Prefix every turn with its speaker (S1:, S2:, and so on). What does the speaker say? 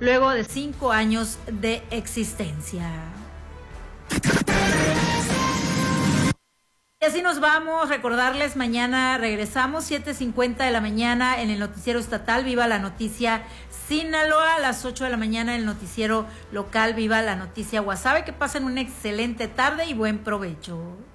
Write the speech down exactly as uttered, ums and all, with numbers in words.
S1: luego de cinco años de existencia. Y así nos vamos. Recordarles, mañana regresamos siete cincuenta de la mañana en el noticiero estatal Viva la Noticia Sinaloa, a las ocho de la mañana en el noticiero local Viva la Noticia Guasave. Que pasen una excelente tarde y buen provecho.